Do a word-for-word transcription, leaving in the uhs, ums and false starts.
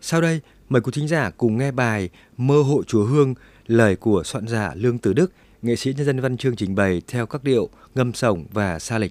Sau đây, mời quý thính giả cùng nghe bài Mơ Hội Chùa Hương, lời của soạn giả Lương Từ Đức, nghệ sĩ nhân dân Văn Chương trình bày theo các điệu ngâm sổng và sa lịch.